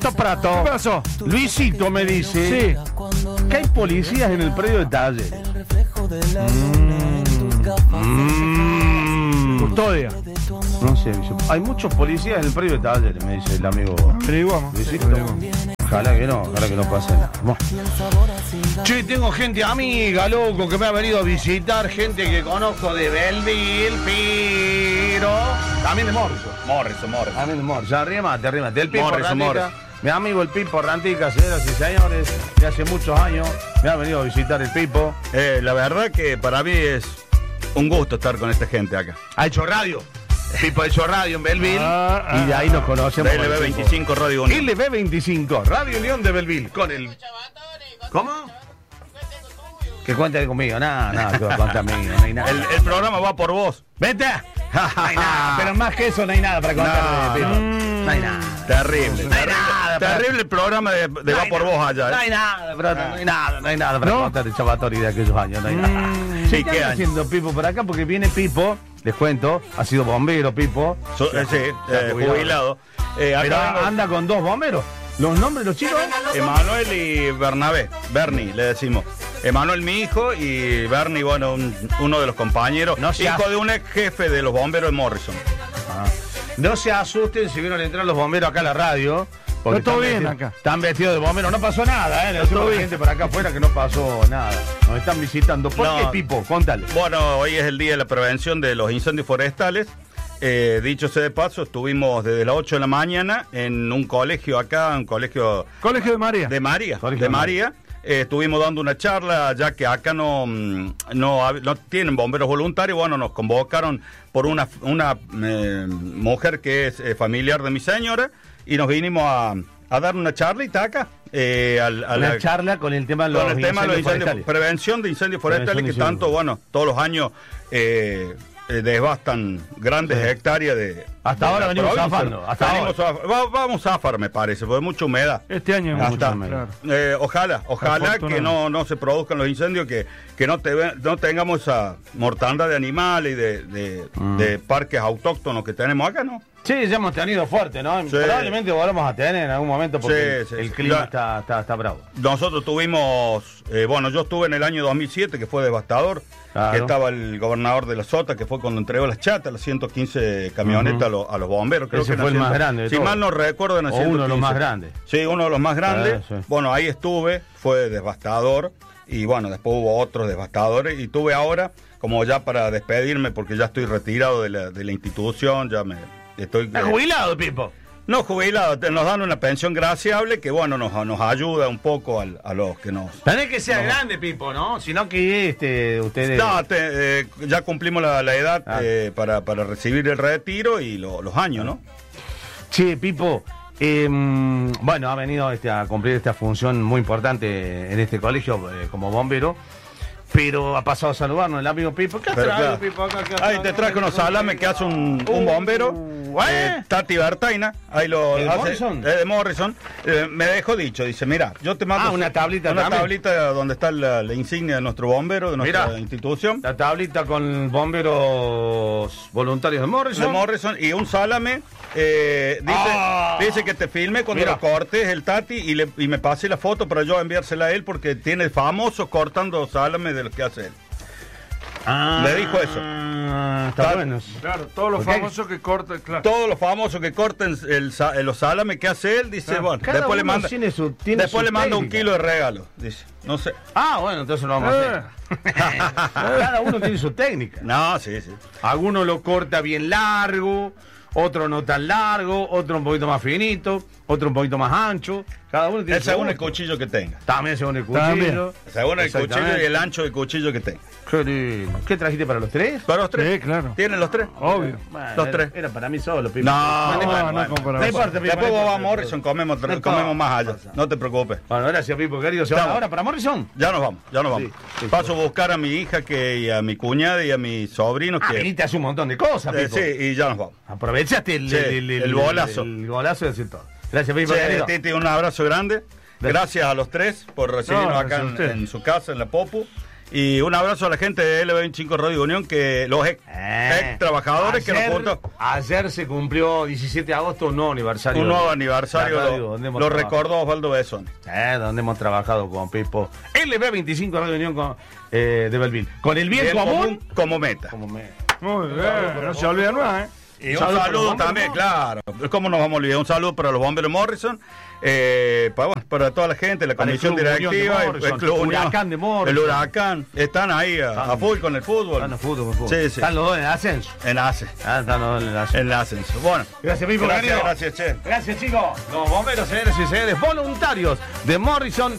Prato. ¿Qué pasó? Luisito me dice que hay policías en el predio de Talleres. Custodia. No sé, dice, hay muchos policías en el predio de Talleres, me dice el amigo Averiguamos. Luisito. Ojalá que no pase nada. Bueno. Che, tengo gente amiga, loco, que me ha venido a visitar, gente que conozco de Belleville, pero también de Morrison. También de Morrison. Arrímate. El Pipo Rantica. Mi amigo el Pipo Rantica, señoras y señores, de hace muchos años me ha venido a visitar el Pipo. La verdad que para mí es un gusto estar con esta gente acá. Ha hecho radio. Pipo ha hecho radio en Belleville y de ahí nos conocemos. LB25 Radio Unión. LB25 Radio Unión de Belleville con el... ¿Cómo? Que cuente conmigo, nada, que va a contar conmigo, no hay nada. El programa va por vos. ¡Vete! No hay nada, pero más que eso no hay nada para contar. No hay nada. Terrible. No hay nada. Terrible el programa de Va por vos allá. No hay nada, bro, no hay nada para contar de Chavatori de aquellos años, no hay nada. Sí, ¿Qué anda haciendo Pipo por acá? Porque viene Pipo, les cuento, ha sido bombero Pipo. Jubilado. Pero anda con dos bomberos. ¿Los nombres, los chicos? Emanuel y Bernabé. Bernie, le decimos. Emanuel, mi hijo, y Bernie, bueno, uno de los compañeros. Hijo de un ex jefe de los bomberos de Morrison. No se asusten si vieron entrar los bomberos acá a la radio. Porque está todo bien acá. Están vestidos de bomberos. No pasó nada, Le decimos a la gente por acá afuera que no pasó nada. Nos están visitando. ¿Por qué, Pipo? Contale. Bueno, hoy es el día de la prevención de los incendios forestales. Dicho sea de paso, estuvimos desde las 8 de la mañana en un colegio acá, Colegio de María. De María. Estuvimos dando una charla, ya que acá no tienen bomberos voluntarios. Bueno, nos convocaron por una mujer que es familiar de mi señora y nos vinimos a dar una charlita acá. Una charla con el tema de los incendios forestales. Prevención de incendios forestales que tanto, bueno, todos los años devastan grandes hectáreas de... Hasta ahora venimos zafando. Vamos a zafar, me parece, porque hay mucha humedad. Este año hay mucha humedad. Ojalá que no se produzcan los incendios, que no tengamos esa mortandad de animales y de parques autóctonos que tenemos acá, ¿no? Sí, ya hemos tenido fuerte, ¿no? Sí. Probablemente volvamos a tener en algún momento porque el clima está bravo. Nosotros tuvimos, yo estuve en el año 2007, que fue devastador, que estaba el gobernador de la Sota, que fue cuando entregó las chatas, las 115 camionetas a los bomberos. Creo ese que fue el más grande de si todos. mal no recuerdo, en el 115. Uno de los más grandes. Sí, uno de los más grandes. Sí. Bueno, ahí estuve, fue devastador, y bueno, después hubo otros devastadores, y tuve ahora, como ya para despedirme, porque ya estoy retirado de la institución, ya estoy... ¿Estás jubilado, Pipo? No, jubilado, nos dan una pensión graciable que, bueno, nos ayuda un poco a los que nos... Tenés que ser grande, Pipo, ¿no? Sino que ustedes... No, ya cumplimos la edad para recibir el retiro y los años, ¿no? Sí, Pipo, ha venido a cumplir esta función muy importante en este colegio como bombero. Pero ha pasado a saludarnos el amigo Pipo. ¿Qué trae, Pipo? Ahí te traje unos salames que hace un bombero. Tati Bertaina. Ahí lo ¿De hace. Morrison? De Morrison. Me dejó dicho. Dice, mira, yo te mando una tablita donde está la insignia de nuestro bombero, de nuestra institución. La tablita con bomberos voluntarios de Morrison. De Morrison y un salame. Dice que te filme cuando lo cortes el Tati y me pase la foto para yo enviársela a él porque tiene famosos cortando salame de lo que hace él. Le dijo eso. Está bueno. Claro, todos los famosos que cortan, claro. Todos los famosos que corten los salames que hace él, dice, bueno, después le manda le manda un kilo de regalo, dice, no sé. Bueno, entonces lo vamos a hacer. Cada uno tiene su técnica. No, sí. Alguno lo corta bien largo, otro no tan largo, otro un poquito más finito, otro un poquito más ancho. Cada uno tiene según el cuchillo que tenga. También según el cuchillo. Según el cuchillo y el ancho del cuchillo que tenga. Qué lindo. ¿Qué trajiste para los tres? Para los tres. Sí, claro. ¿Tienen los tres? Obvio. Bueno, los tres. Era para mí solo, Pipo. No importa. Después vos vas a Morrison, comemos más allá. No te preocupes. Bueno, gracias, Pipo, querido. ¿Se van ahora para Morrison? Ya nos vamos. Sí, paso a buscar a mi hija y a mi cuñada y a mis sobrinos. Viniste a hacer un montón de cosas, Pipo. Sí, y ya nos vamos. Aprovechaste el golazo. El golazo de decir todo. Gracias, Pipo. Titi, un abrazo grande. Gracias a los tres por recibirnos acá en su casa, en la Popu. Y un abrazo a la gente de LB25 Radio Unión, que los ex trabajadores que nos juntan. Ayer se cumplió 17 de agosto un nuevo aniversario. Un nuevo aniversario, lo recordó Osvaldo Besón. Donde hemos trabajado con Pipo. LB25 Radio Unión de Belleville. Con el bien común como meta. Muy bien, no se olvida nada, Y un saludo también, claro. ¿Cómo nos vamos a olvidar? Un saludo para los bomberos Morrison, para toda la gente, la comisión directiva, el Club Huracán de Morrison. El Huracán. Están ahí a full con el fútbol. Están en fútbol. Sí. Están los dos en ascenso. En ascenso. Están los dos en ascenso. En ascenso. Bueno. Gracias, Pipo. Gracias, che. Gracias, chicos. Los bomberos, señores y señores, voluntarios de Morrison